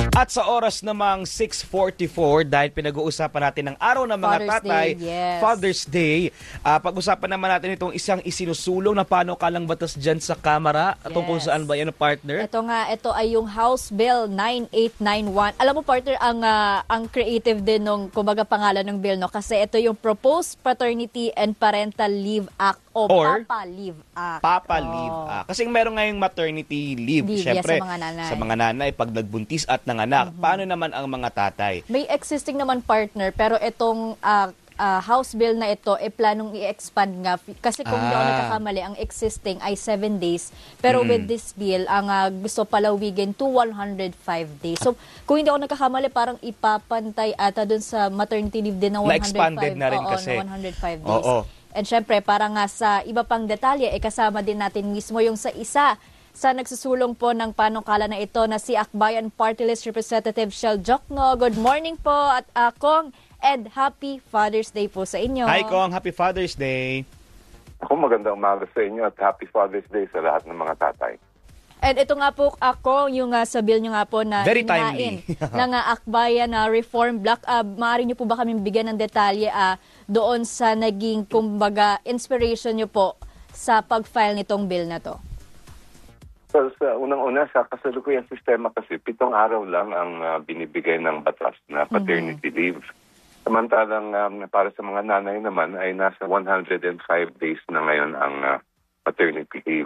At sa oras namang 6:44, dahil pinag-uusapan natin ang araw ng mga Father's tatay, Day, yes. Father's Day, pag-usapan naman natin itong isang isinusulong na panukalang batas dyan sa Kamara. Yes. Tungkol saan ba yan, partner? Ito ay yung House Bill 9891. Alam mo, partner, ang creative din nung kumbaga pangalan ng bill, no? Kasi ito yung Proposed Paternity and Parental Leave Act o Papa Leave Act. Papa Leave Act. Kasi meron ngayong maternity leave. Siyempre, sa mga nanay. Pag nagbuntis at nanganak. Paano naman ang mga tatay? May existing naman, partner, pero itong House Bill na ito, planong i-expand nga. Kasi kung hindi ako nagkakamali, ang existing ay 7 days. Pero with this bill, ang gusto palawigin to 105 days. So, kung hindi ako nagkakamali, parang ipapantay ata dun sa maternity leave din ng 105. Na-expanded na rin kasi. Na 105 days. Oo. And syempre, para nga sa iba pang detalye, kasama din natin mismo yung sa isa sa nagsusulong po ng panukala na ito na si Akbayan Party List Representative Shell Jokno. Good morning po at Kong Ed, Happy Father's Day po sa inyo. Hi Kong, Happy Father's Day. Ako magandang umaga sa inyo at Happy Father's Day sa lahat ng mga tatay. And ito nga po ako, yung sa bill nyo nga po na very timely ng Akbayan Reform Block. Maaari nyo po ba kami bigyan ng detalye doon sa naging, kumbaga, inspiration nyo po sa pag-file nitong bill na to? So, sa unang-una, sa kasalukuyang sistema kasi, 7 araw lang ang binibigay ng batas na paternity leave. Samantalang para sa mga nanay naman ay nasa 105 days na ngayon ang paternity leave.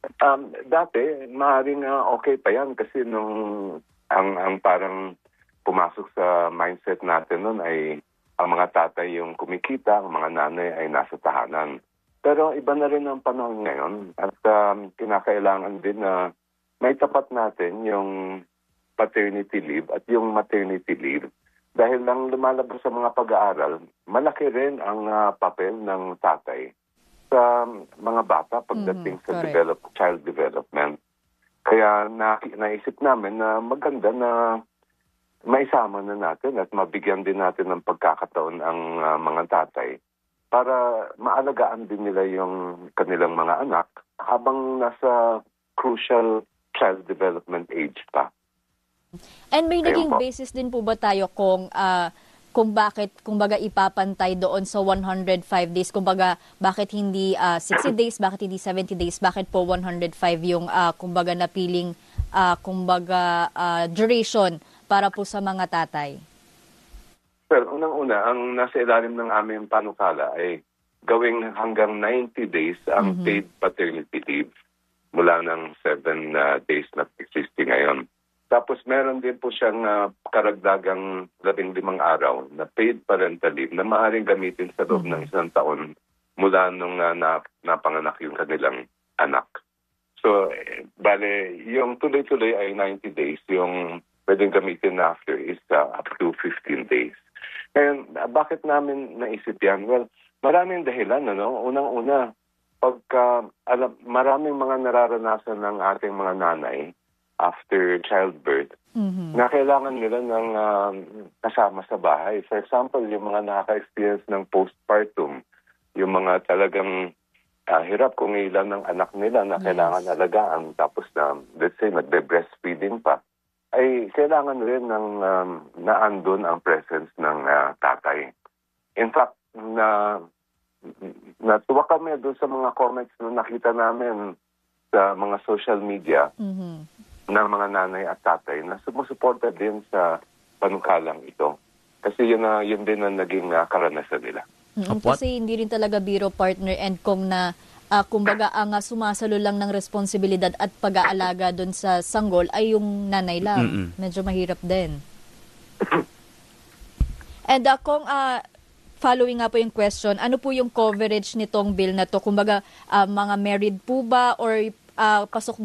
Dati, maaaring okay pa yan kasi nung ang parang pumasok sa mindset natin nun ay ang mga tatay yung kumikita, ang mga nanay ay nasa tahanan. Pero iba na rin ang panahon ngayon at kinakailangan din na may tapat natin yung paternity leave at yung maternity leave. Dahil lang lumalabas sa mga pag-aaral, malaki rin ang papel ng tatay sa mga bata pagdating sa child development. Kaya naisip namin na maganda na maisama na natin at mabigyan din natin ng pagkakataon ang mga tatay para maalagaan din nila yung kanilang mga anak habang nasa crucial child development age pa. And may naging basis din po ba tayo kung bakit, kumbaga, ipapantay doon sa 105 days? Kumbaga, bakit hindi 60 days, bakit hindi 70 days, bakit po 105 yung, kumbaga, napiling, duration para po sa mga tatay? Well, unang-una, ang nasa ilalim ng aming panukala ay gawing hanggang 90 days ang paid paternity leave mula ng 7 days na existing ngayon. Tapos meron din po siyang karagdagang 15 araw na paid parental leave na maaaring gamitin sa loob ng 1 taon mula nung napanganak yung kanilang anak. So, bale, yung tuloy-tuloy ay 90 days. Yung pwedeng gamitin na after is up to 15 days. Ngayon, bakit namin naisip yan? Well, maraming dahilan, ano? Unang-una, maraming mga nararanasan ng ating mga nanay after childbirth, na kailangan nila ng kasama sa bahay. For example, yung mga nakaka-experience ng postpartum, yung mga talagang hirap kung ilan ng anak nila na kailangan alagaan, tapos na, let's say, nagbe-breastfeeding pa, ay kailangan rin ng naandun ang presence ng tatay. In fact, natuwa kami doon sa mga comments na nakita namin sa mga social media, ng mga nanay at tatay na sumusuporta din sa panukalang ito. Kasi yun din ang naging karanasan nila. Kasi hindi rin talaga biro, partner, and kung na kumbaga ang sumasalo lang ng responsibilidad at pag-aalaga doon sa sanggol ay yung nanay lang. Medyo mahirap din. And kung following nga po yung question, ano po yung coverage nitong bill na to? Kumbaga, mga married po ba or pasok